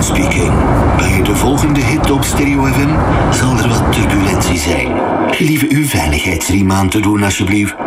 speaking. Bij de volgende hit op Stereo FM zal er wat turbulentie zijn. Gelieve uw veiligheidsriem aan te doen, alsjeblieft.